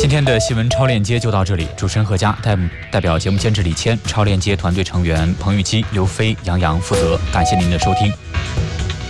今天的新闻超链接就到这里，主持人何佳，代表节目监制李谦，超链接团队成员彭玉基、刘飞、杨洋负责。感谢您的收听。